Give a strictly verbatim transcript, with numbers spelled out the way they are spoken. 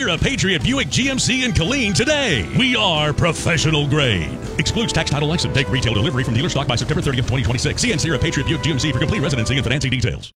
Sierra Patriot Buick G M C in Killeen today. We are professional grade. Excludes tax, title, license. Take retail delivery from dealer stock by September thirtieth, twenty twenty-six. See and Sierra Patriot Buick G M C for complete residency and financing details.